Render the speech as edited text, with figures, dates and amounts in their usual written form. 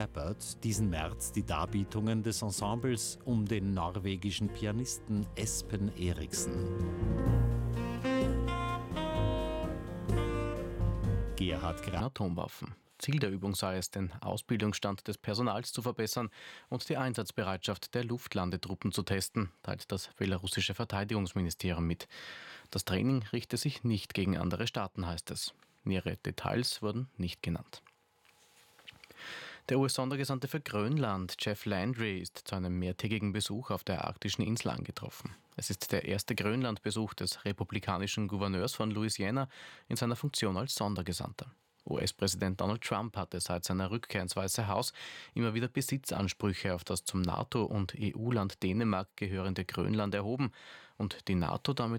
diesen März die Darbietungen des Ensembles um den norwegischen Pianisten Espen Eriksen. Gerhard Graf. Atomwaffen. Ziel der Übung sei es, den Ausbildungsstand des Personals zu verbessern und die Einsatzbereitschaft der Luftlandetruppen zu testen, teilt das belarussische Verteidigungsministerium mit. Das Training richte sich nicht gegen andere Staaten, heißt es. Nähere Details wurden nicht genannt. Der US-Sondergesandte für Grönland, Jeff Landry, ist zu einem mehrtägigen Besuch auf der arktischen Insel angetroffen. Es ist der erste Grönlandbesuch des republikanischen Gouverneurs von Louisiana in seiner Funktion als Sondergesandter. US-Präsident Donald Trump hatte seit seiner Rückkehr ins Weiße Haus immer wieder Besitzansprüche auf das zum NATO- und EU-Land Dänemark gehörende Grönland erhoben und die NATO damit